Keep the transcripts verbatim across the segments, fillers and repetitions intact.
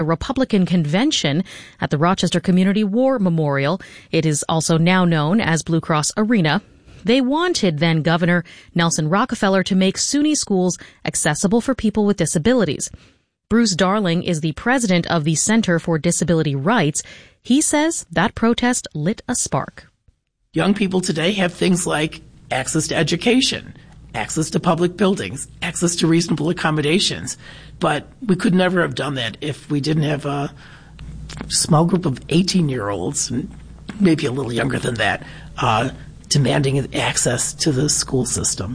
a Republican convention at the Rochester Community War Memorial. It is also now known as Blue Cross Arena. They wanted then Governor Nelson Rockefeller to make SUNY schools accessible for people with disabilities. Bruce Darling is the president of the Center for Disability Rights. He says that protest lit a spark. Young people today have things like access to education, access to public buildings, access to reasonable accommodations. But we could never have done that if we didn't have a small group of eighteen-year-olds, and maybe a little younger than that, uh, demanding access to the school system.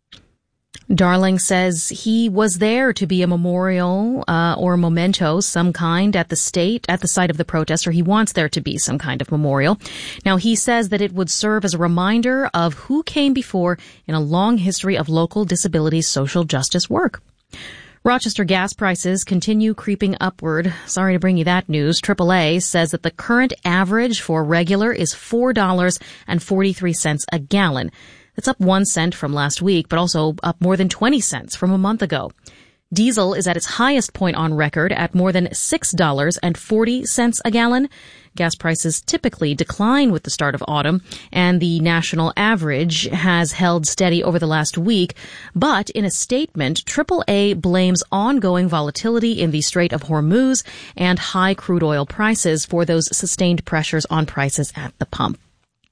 Darling says he was there to be a memorial uh, or a memento, some kind, at the state, at the site of the protest, or he wants there to be some kind of memorial. Now, he says that it would serve as a reminder of who came before in a long history of local disability social justice work. Rochester gas prices continue creeping upward. Sorry to bring you that news. triple A says that the current average for regular is four dollars and forty-three cents a gallon. That's up one cent from last week, but also up more than twenty cents from a month ago. Diesel is at its highest point on record at more than six dollars and forty cents a gallon. Gas prices typically decline with the start of autumn, and the national average has held steady over the last week. But in a statement, triple A blames ongoing volatility in the Strait of Hormuz and high crude oil prices for those sustained pressures on prices at the pump.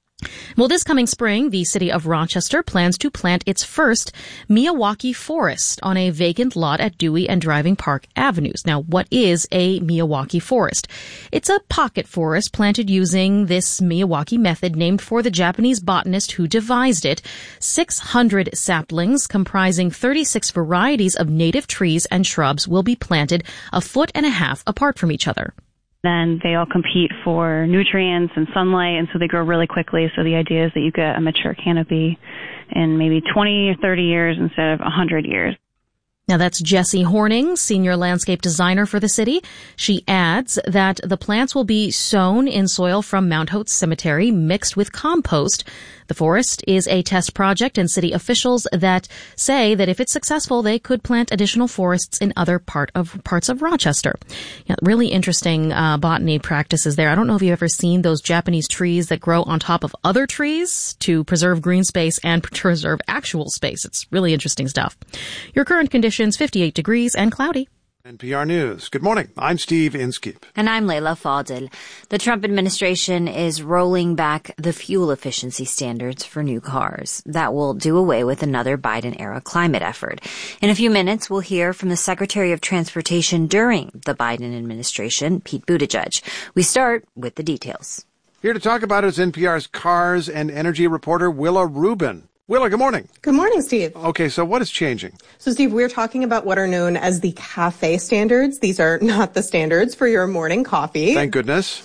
Well, this coming spring, the city of Rochester plans to plant its first Miyawaki forest on a vacant lot at Dewey and Driving Park Avenues. Now, what is a Miyawaki forest? It's a pocket forest planted using this Miyawaki method named for the Japanese botanist who devised it. six hundred saplings comprising thirty-six varieties of native trees and shrubs will be planted a foot and a half apart from each other. Then they all compete for nutrients and sunlight, and so they grow really quickly. So the idea is that you get a mature canopy in maybe twenty or thirty years instead of one hundred years. Now, that's Jessie Horning, senior landscape designer for the city. She adds that the plants will be sown in soil from Mount Hope Cemetery mixed with compost. The forest is a test project, and city officials that say that if it's successful, they could plant additional forests in other part of parts of Rochester. Yeah, really interesting uh, botany practices there. I don't know if you've ever seen those Japanese trees that grow on top of other trees to preserve green space and preserve actual space. It's really interesting stuff. Your current conditions, fifty-eight degrees and cloudy. N P R News. Good morning. I'm Steve Inskeep. And I'm Layla Fadel. The Trump administration is rolling back the fuel efficiency standards for new cars. That will do away with another Biden-era climate effort. In a few minutes, we'll hear from the Secretary of Transportation during the Biden administration, Pete Buttigieg. We start with the details. Here to talk about it is N P R's cars and energy reporter, Willa Rubin. Willa, good morning. Good morning, Steve. Okay, so what is changing? So, Steve, we're talking about what are known as the CAFE standards. These are not the standards for your morning coffee. Thank goodness.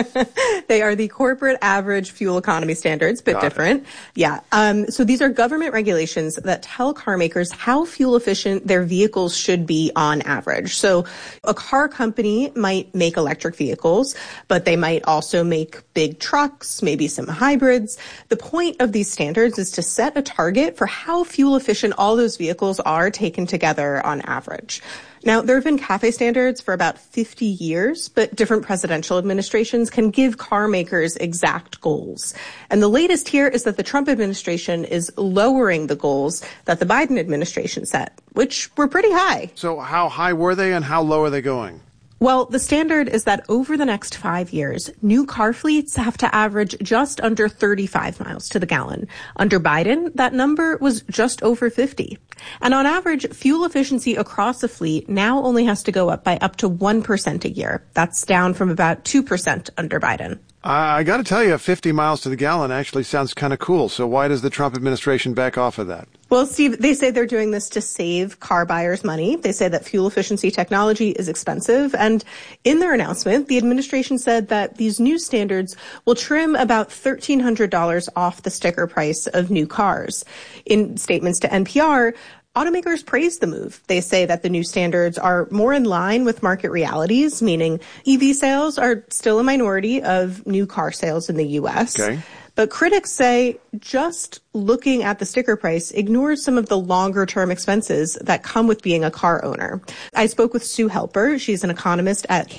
They are the corporate average fuel economy standards, but Got different. It. Yeah. Um, so these are government regulations that tell car makers how fuel efficient their vehicles should be on average. So a car company might make electric vehicles, but they might also make big trucks, maybe some hybrids. The point of these standards is to set a target for how fuel efficient all those vehicles are taken together on average. Now, there have been CAFE standards for about fifty years, but different presidential administrations can give car makers exact goals. And the latest here is that the Trump administration is lowering the goals that the Biden administration set, which were pretty high. So how high were they and how low are they going? Well, the standard is that over the next five years, new car fleets have to average just under thirty-five miles to the gallon. Under Biden, that number was just over fifty. And on average, fuel efficiency across the fleet now only has to go up by up to one percent a year. That's down from about two percent under Biden. I, I got to tell you, fifty miles to the gallon actually sounds kind of cool. So why does the Trump administration back off of that? Well, Steve, they say they're doing this to save car buyers money. They say that fuel efficiency technology is expensive. And in their announcement, the administration said that these new standards will trim about one thousand three hundred dollars off the sticker price of new cars. In statements to N P R, automakers praise the move. They say that the new standards are more in line with market realities, meaning E V sales are still a minority of new car sales in the U S. Okay. But critics say just looking at the sticker price ignores some of the longer-term expenses that come with being a car owner. I spoke with Sue Helper. She's an economist at